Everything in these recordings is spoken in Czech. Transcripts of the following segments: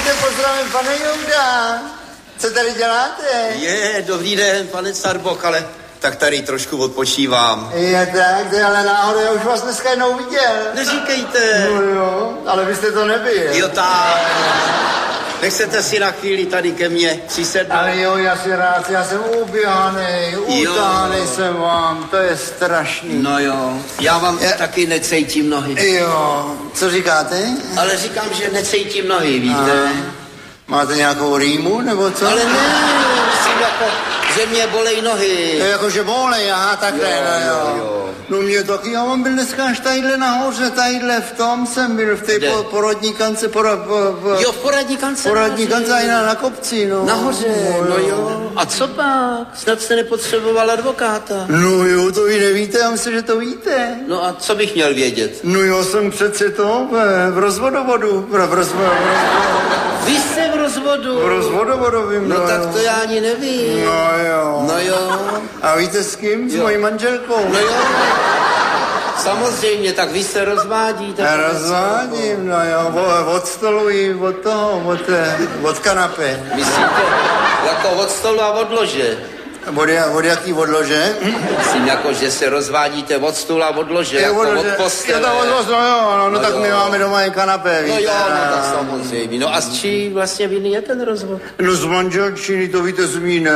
Vítejte, pozdravím, pane Jouda. Co tady děláte? Dobrý den, pane Carboch, ale tak tady trošku odpočívám. Je tak, ale náhodou, já už vás dneska jednou viděl. Neříkejte. No jo, ale vy jste to nebyl. Jo, tak. Nechcete si na chvíli tady ke mně přisednout? Ale jo, já si rád, já jsem uběhanej, utáhanej jsem vám, to je strašný. No jo, já vám taky necejtím nohy. Jo, co říkáte? Ale říkám, že necejtím nohy, víte? Máte nějakou rýmu, nebo co? Ale ne, myslím jako, že mě bolej nohy. Jakože bolej, aha, takhle, jo. No mě taky, já mám byl dneska až tadyhle nahoře, tadyhle v tom jsem byl, v té porodní kance, Jo, v poradní kance? Poradní kance a jiná na kopci, no. Nahoře, no jo. A co pak? Snad jste nepotřeboval advokáta. No jo, to vy nevíte, já myslím, že to víte. No a co bych měl vědět? No já jsem přece to v rozvodovodu, Vy jste v rozvodu? V rozvodovodovým, no tak to já ani nevím. No jo. A víte s kým? S mojí manželkou. No jo. Samozřejmě, tak vy se rozvádíte. Já rozvádím, no jo, od stolu i od kanapy. Myslíte, jako od stolu a od lože? Od jaký odlože? Myslím, jako, že se rozvádíte od stolu a od lože, jako od postele. No tak my máme doma i kanapé, víte. No jo, no tak samozřejmě. No a s čí vlastně vinný je ten rozvod? No z manželčiny, to víte z víne.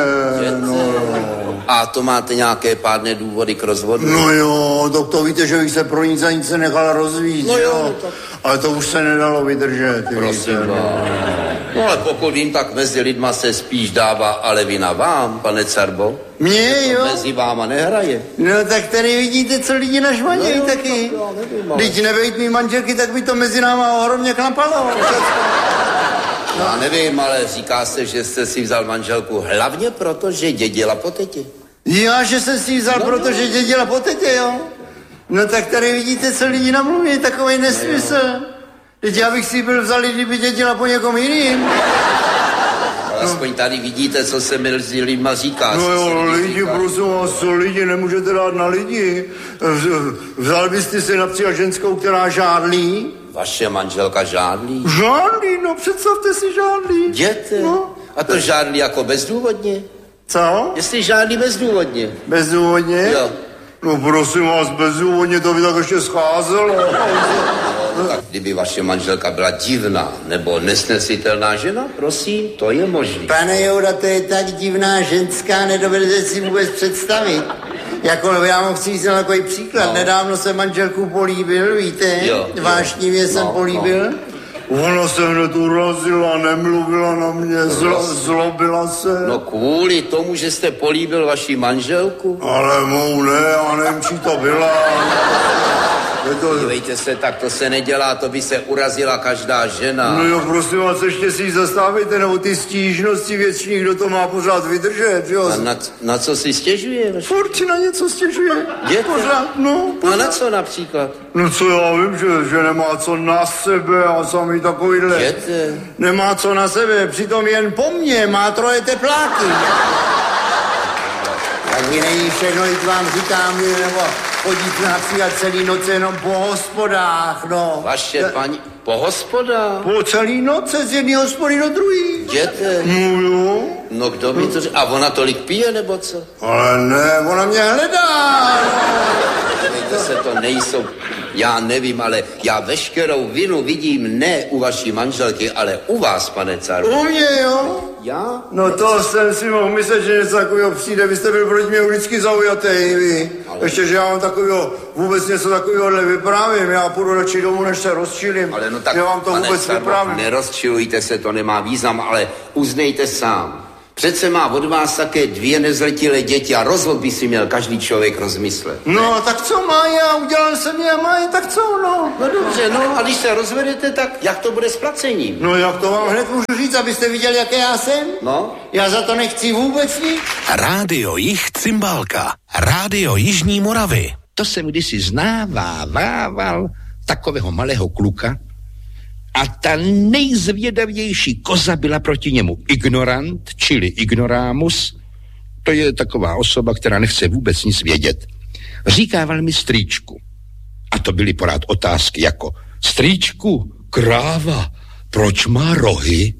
A to máte nějaké pádné důvody k rozvodu? No jo, to víte, že bych se pro nic a nic se nechal rozvíjet, no jo. Ale to už se nedalo vydržet. Prosím vás. No ale pokud vím, tak mezi lidma se spíš dává ale vina vám, pane Carbo. Mně, jo? Mezi váma nehraje. No tak tady vidíte, co lidi nažvanějí taky. Když nebejt mý manželky, tak by to mezi náma ohromně klapalo. Já nevím, ale říká se, že jste si vzal manželku hlavně proto, že dědila po tetě. Já, že jsem si vzal protože dědila po tetě, jo? No tak tady vidíte, co lidi namluví, takovej nesmysl. Teď já bych si byl vzal, kdyby dědila po někom jiným. Aspoň tady vidíte, co se mezi lidma říká. No jo, lidi, prosím vás, co lidi nemůžete dát na lidi. Vzal byste si například ženskou, která žádlí? Vaše manželka žádlí? Žádlí, no představte si žádlí. Jděte. No. A to žádlí jako bezdůvodně? Co? Jestli žádlí bezdůvodně. Bezdůvodně? Jo. No prosím vás, bezdůvodně to by tak ještě scházelo. No, tak kdyby vaše manželka byla divná nebo nesnesitelná žena, prosím, to je možné. Pane Jouda, to je tak divná ženská, nedovedete si vůbec představit. Jako já vám chci říct takový příklad. No. Nedávno jsem manželku políbil, víte? Vášnivě jsem políbil. Ona se hned urazila, nemluvila na mě, zlobila se. No kvůli tomu, že jste políbil vaši manželku? Ale mou ne, já nevím, či to byla. Dívejte se, tak to se nedělá, to by se urazila každá žena. No jo, prosím vás, ještě si ji zastavujte, nebo ty stížnosti věční, kdo to má pořád vydržet, jo? A na co si stěžuje? Furt si na něco stěžuje. Pořád, no. Pořád. A na co například? No co já vím, že nemá co na sebe a sami takovýhle. Jděte. Nemá co na sebe, přitom jen po mně má 3 tepláky. Tak mi není všechno, jít vám říkám, nebo chodit například celý noc jenom po hospodách, no. Vaše paní, po hospodách? Po celý noce z jedné hospody do druhé. Jděte. No jo. No kdo by to řekl? A ona tolik pije, nebo co? Ale ne, ona mě hledá. Víte se, to nejsou, já nevím, ale já veškerou vinu vidím ne u vaší manželky, ale u vás, pane Carbo. U mě, jo? Já? No to jsem si mohl myslet, že něco takového přijde. Vy jste byl proti mě vždycky zaujatý, vy. Ale... Ještě, že já vám takového, vůbec něco takového vyprávím. Já půjdu radši domů, než se rozčilím. Ale no tak, já vám to vůbec vyprávím. Nerozčilujte se, to nemá význam, ale uznejte sám. Přece má od vás také 2 nezletilé děti a rozhod by si měl každý člověk rozmyslet. No, tak co má já? Udělal jsem je a má je, tak co, no? No dobře, no a když se rozvedete, tak jak to bude s placením? No jak to vám hned můžu říct, abyste viděli, jaké já jsem? No? Já za to nechci vůbec nic. Rádio Jih Cymbálka. Rádio Jižní Moravy. To jsem kdysi znávával takového malého kluka, a ta nejzvědavější koza byla proti němu ignorant, čili ignoramus. To je taková osoba, která nechce vůbec nic vědět. Říkával mi strýčku. A to byly pořád otázky jako strýčku, kráva, proč má rohy?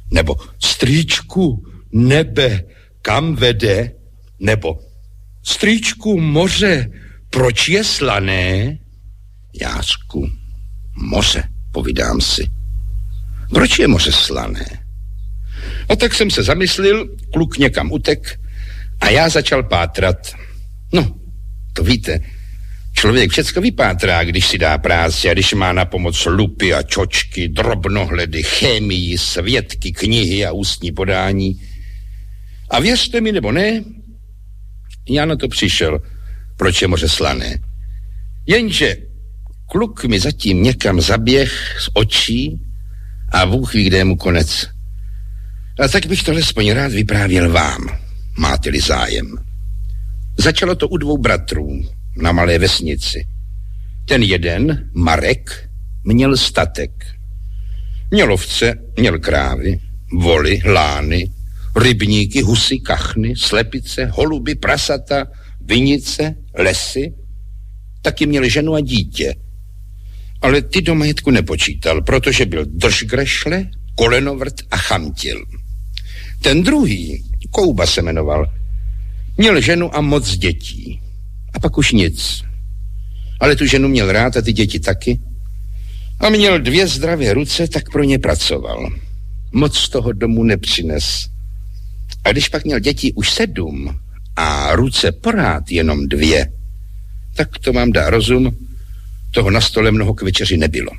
Nebo strýčku, nebe, kam vede? Nebo strýčku, moře, proč je slané? Jářku, moře, povídám si. Proč je moře slané? A tak jsem se zamyslil, kluk někam utek a já začal pátrat. No, to víte, člověk všecko vypátrá, když si dá práci a když má na pomoc lupy a čočky, drobnohledy, chemii, svědky, knihy a ústní podání. A věřte mi nebo ne, já na to přišel, proč je moře slané. Jenže kluk mi zatím někam zaběh z očí a Bůh ví, kde je mu konec. A tak bych tohle aspoň rád vyprávěl vám, máte-li zájem. Začalo to u 2 bratrů na malé vesnici. Ten jeden, Marek, měl statek. Měl ovce, měl krávy, voly, lány, rybníky, husy, kachny, slepice, holuby, prasata, vinice, lesy. Taky měl ženu a dítě. Ale ty do majetku nepočítal, protože byl držgrešle, kolenovrt a chamtil. Ten druhý, Kouba se jmenoval, měl ženu a moc dětí. A pak už nic. Ale tu ženu měl rád a ty děti taky. A měl 2 zdravé ruce, tak pro ně pracoval. Moc z toho domu nepřines. A když pak měl děti už 7 a ruce pořád jenom 2, tak to vám dá rozum, toho na stole mnoho k večeři nebylo.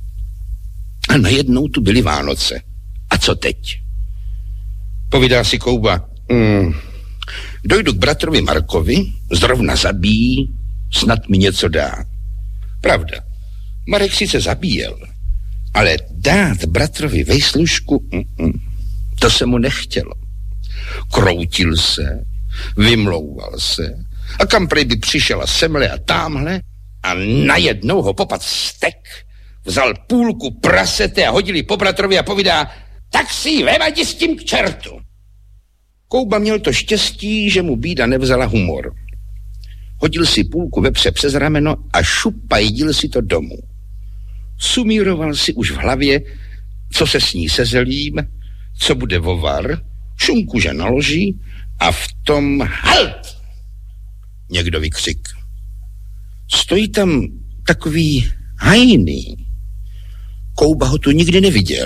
A najednou tu byly Vánoce. A co teď? Povídá si Kouba, dojdu k bratrovi Markovi, zrovna zabíjí, snad mi něco dá. Pravda, Marek sice zabíjel, ale dát bratrovi vejslužku, to se mu nechtělo. Kroutil se, vymlouval se a kam prej by přišel a semhle a támhle a najednou ho popad stek, vzal půlku prasete a hodili po bratrovi a povídá, tak si ji vevadi s tím k čertu. Kouba měl to štěstí, že mu bída nevzala humor. Hodil si půlku vepře přes rameno a šupajdil si to domů. Sumíroval si už v hlavě, co se s ní se zelím, co bude vovar, šunku, že naloží a v tom halt! Někdo vykřik. Stojí tam takový hajný. Kouba ho tu nikdy neviděl.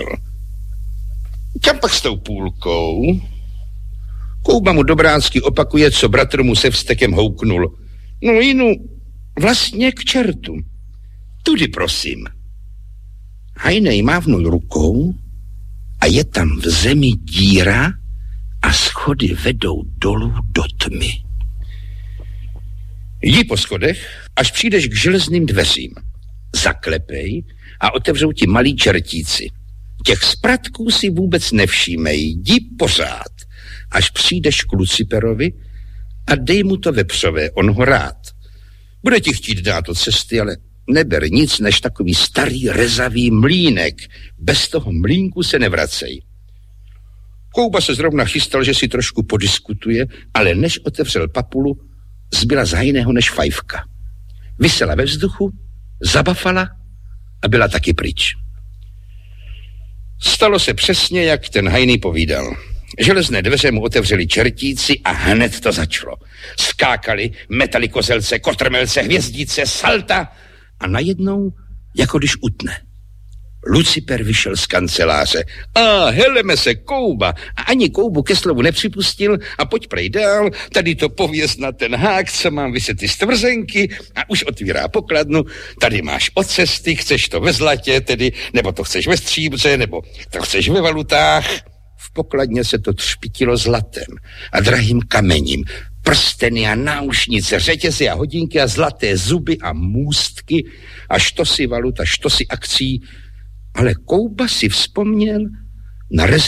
Kam pak s tou půlkou? Kouba mu dobrácky opakuje, co bratr mu se vztekem houknul. No jinu, vlastně k čertu. Tudy prosím. Hajnej mávnul rukou a je tam v zemi díra a schody vedou dolů do tmy. Jdi po schodech, až přijdeš k železným dveřím. Zaklepej a otevřou ti malí čertíci. Těch spratků si vůbec nevšímej, jdi pořád, až přijdeš k Luciperovi a dej mu to vepřové, on ho rád. Bude ti chtít dát od cesty, ale neber nic než takový starý rezavý mlýnek. Bez toho mlýnku se nevracej. Kouba se zrovna chystal, že si trošku podiskutuje, ale než otevřel papulu, zbyla z hajného než fajfka. Visela ve vzduchu, zabafala a byla taky pryč. Stalo se přesně, jak ten hajný povídal. Železné dveře mu otevřeli čertíci a hned to začalo. Skákali, metali kozelce, kotrmelce, hvězdice, salta a najednou, jako když utne. Luciper vyšel z kanceláře. A heleme se, Kouba. A ani Koubu ke slovu nepřipustil a pojď prej dál, tady to pověz na ten hák, co mám vyset ty stvrzenky a už otvírá pokladnu. Tady máš od cesty, chceš to ve zlatě tedy, nebo to chceš ve stříbře, nebo to chceš ve valutách. V pokladně se to třpitilo zlatem a drahým kamením. Prsteny a náušnice, řetězy a hodinky a zlaté zuby a můstky a štosy valut a štosy akcí. Ale Kouba si vzpomněl na